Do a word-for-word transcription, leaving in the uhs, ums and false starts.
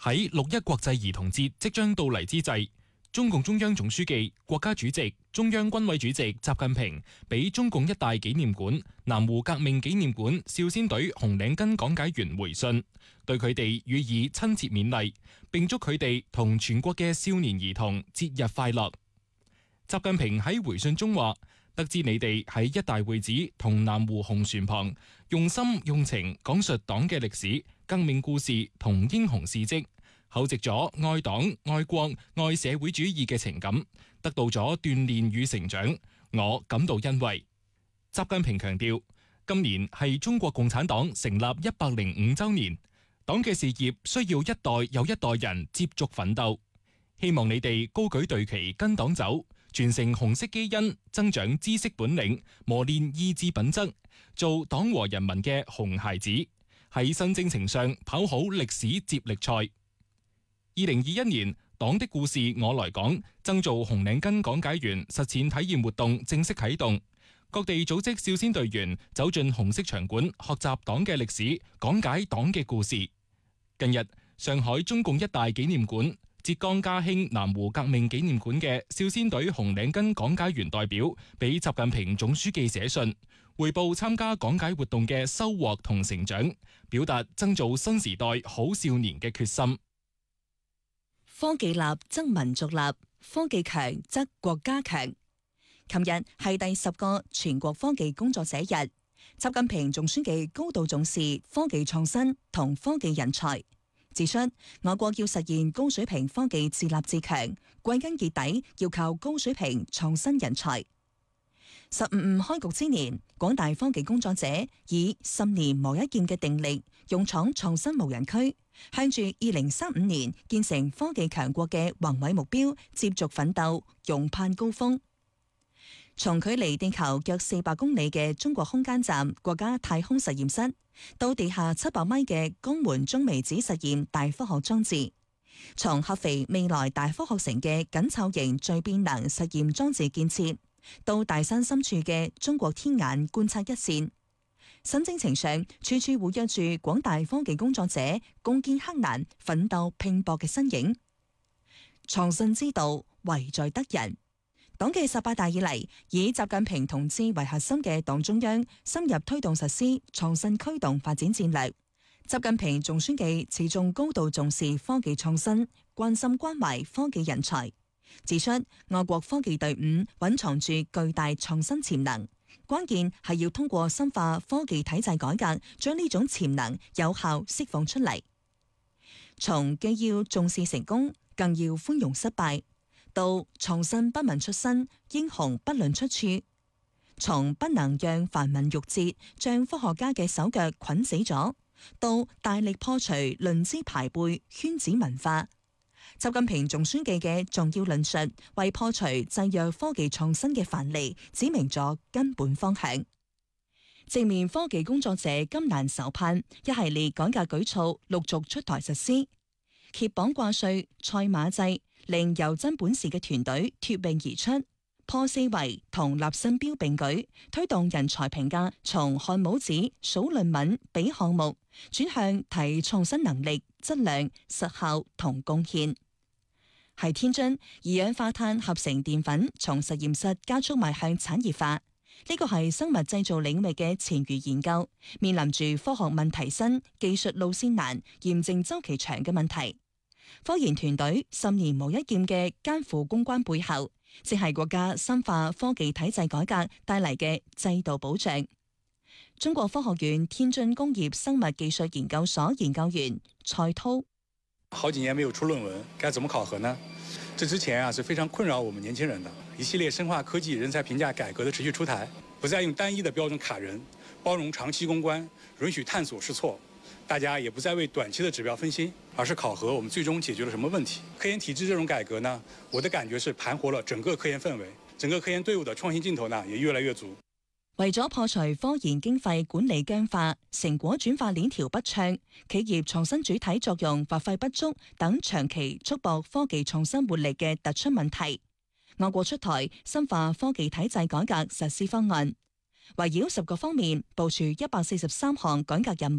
喺六一國際兒童節即將到嚟之際，中共中央總書記、國家主席、中央軍委主席習近平俾中共一大紀念館、南湖革命紀念館少先隊紅領巾講解員回信，對佢哋予以親切勉勵，並祝佢哋同全國嘅少年兒童節日快樂。習近平喺回信中話：得知你哋喺一大會址同南湖紅船旁用心用情講述黨嘅歷史、革命故事同英雄事蹟，厚植咗愛黨、愛國、愛社會主義嘅情感，得到咗鍛煉與成長，我感到欣慰。習近平強調，今年係中國共產黨成立一百零五週年，黨嘅事業需要一代又一代人接續奮鬥，希望你哋高舉隊旗跟黨走，傳承紅色基因，增長知識本領，磨練意志品質，做黨和人民嘅紅孩子，喺新征程上跑好歷史接力賽。二零二一年，黨的故事我來講，爭做紅領巾講解員實踐體驗活動正式啟動，各地組織少先隊員走進紅色場館，學習黨嘅歷史，講解黨嘅故事。近日，上海中共一大紀念館、浙江嘉興南湖革命紀念館嘅少先隊紅領巾講解員代表俾習近平總書記寫信，匯報參加講解活動嘅收穫同成長，表達爭做新時代好少年嘅決心。 科技立則民族立，科技強則國家強。琴日係第十個全國科技工作者日，習近平總書記高度重視科技創新同科技人才，指出我國要實現高水平科技自立自強，歸根結底要靠高水平創新人才。十五五開局之年，廣大科技工作者以十年磨一劍嘅定力，勇闖創新無人區，向住二零三五年建成科技強國嘅宏偉目標接續奮鬥，勇攀高峰。從距離地球約四百公里嘅中國空間站國家太空實驗室，到地下七百米嘅江門中微子實驗大科學裝置，從合肥未來大科學城嘅緊湊型聚變能實驗裝置建設，到大山深處嘅中國天眼觀測一線，新征程上處處活躍住廣大科技工作者攻堅克難、奮鬥拼搏嘅身影。創新之道，唯在得人。黨嘅十八大以嚟，以習近平同志為核心嘅黨中央深入推動實施創新驅動發展戰略。習近平總書記始終高度重視科技創新，關心關懷科技人才，指出我國科技隊伍蘊藏住巨大創新潛能，關鍵係要通過深化科技體制改革，將呢種潛能有效釋放出嚟。從既要重視成功，更要寬容失敗，到創新不問出身，英雄不論出處，從不能讓繁文縟節將科學家嘅手腳捆死咗，到大力破除論資排輩、圈子文化。習近平總書記嘅重要論述，為破除制約科技創新嘅藩籬，指明咗根本方向。正面科技工作者金蘭手盼一系列改革舉措陸續出台實施，揭綁掛帥、賽馬制，令有真本事嘅團隊脫穎而出，破四維同立新標並舉，推動人才評價從看帽子、數論文、比項目，轉向睇創新能力、質量、實效同貢獻。喺天津，二氧化碳合成澱粉從實驗室加速邁向產業化，呢個係生物製造領域嘅前沿研究，面臨住科學問題新、技術路線難、驗證周期長嘅問題。科研團隊十年磨一劍嘅艱苦攻關背後，正係國家深化科技體制改革帶嚟嘅制度保障。中國科學院天津工業生物技術研究所研究員蔡濤： 好幾年沒有出論文，該怎麼考核呢？這之前啊是非常困擾我們年輕人的一系列深化科技人才評價改革的持續出台，不再用單一的標準卡人，包容長期攻關，允許探索試錯。大家也不再為短期的指標分心，而是考核我們最終解決了什麼問題。科研體制這種改革呢，我的感覺是盤活了整個科研氛圍，整個科研隊伍的創新勁頭呢也越來越足。 為咗破除科研經費管理僵化、成果轉化鏈條不暢、企業創新主體作用發揮不足等長期束縛科技創新活力嘅突出問題，我國出台深化科技體制改革實施方案，圍繞十個方面部署一百四十三項改革任務。